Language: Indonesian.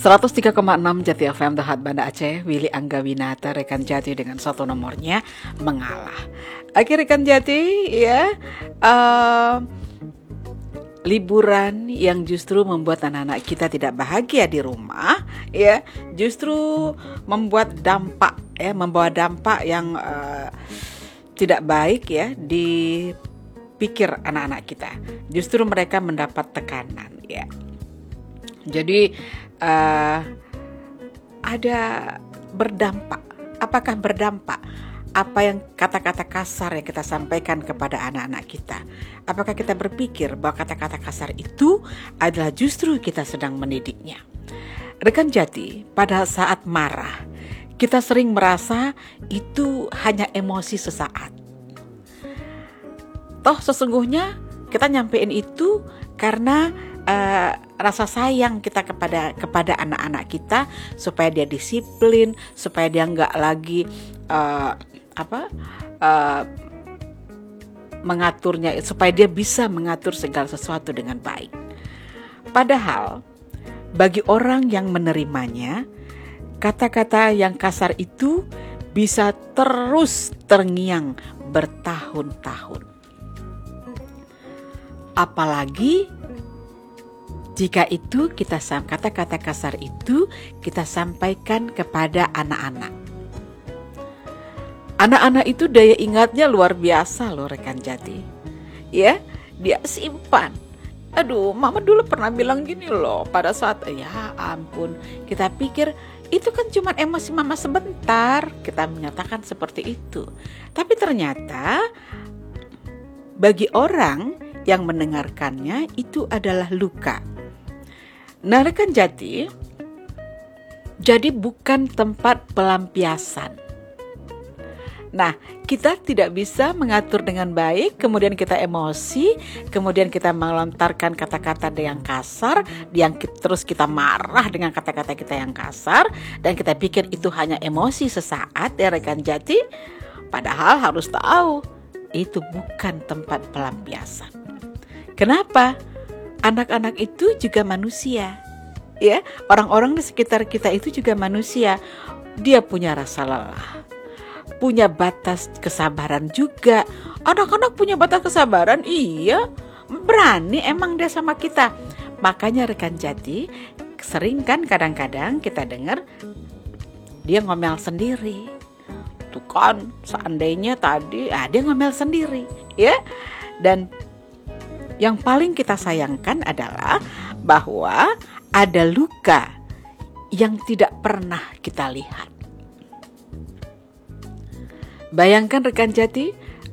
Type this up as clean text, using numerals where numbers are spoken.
103,6 Jati FM The Hot Banda Aceh, Willy Anggawinata, rekan Jati dengan satu nomornya mengalah. Oke rekan Jati, ya, liburan yang justru membuat anak-anak kita tidak bahagia di rumah, ya, justru membawa dampak yang tidak baik, ya, di pikir anak-anak kita. Justru mereka mendapat tekanan, ya. Jadi ada berdampak. Apakah berdampak? Apa yang kata-kata kasar yang kita sampaikan kepada anak-anak kita? Apakah kita berpikir bahwa kata-kata kasar itu adalah justru kita sedang mendidiknya? Rekan Jati, pada saat marah, kita sering merasa itu hanya emosi sesaat. Toh sesungguhnya kita nyampein itu karena rasa sayang kita kepada anak-anak kita, supaya dia disiplin, supaya dia nggak lagi mengaturnya, supaya dia bisa mengatur segala sesuatu dengan baik. Padahal bagi orang yang menerimanya, kata-kata yang kasar itu bisa terus terngiang bertahun-tahun. Apalagi jika itu kata-kata kasar itu kita sampaikan kepada anak-anak. Anak-anak itu daya ingatnya luar biasa loh rekan Jati. Ya, dia simpan. Aduh, mama dulu pernah bilang gini loh pada saat, ya ampun, kita pikir itu kan cuma emosi mama sebentar, kita menyatakan seperti itu. Tapi ternyata bagi orang yang mendengarkannya itu adalah luka. Nah rekan Jati, jadi bukan tempat pelampiasan. Nah, kita tidak bisa mengatur dengan baik, kemudian kita emosi, kemudian kita melontarkan kata-kata yang kasar, terus kita marah dengan kata-kata kita yang kasar, dan kita pikir itu hanya emosi sesaat, ya rekan Jati. Padahal harus tahu, itu bukan tempat pelampiasan. Kenapa? Anak-anak itu juga manusia, ya. Orang-orang di sekitar kita itu juga manusia. Dia punya rasa lelah, punya batas kesabaran juga. Anak-anak punya batas kesabaran, iya. Berani emang dia sama kita. Makanya rekan Jati, sering kan kadang-kadang kita dengar dia ngomel sendiri. Tuh kan, seandainya tadi dia ngomel sendiri, ya. Dan yang paling kita sayangkan adalah bahwa ada luka yang tidak pernah kita lihat. Bayangkan rekan Jati,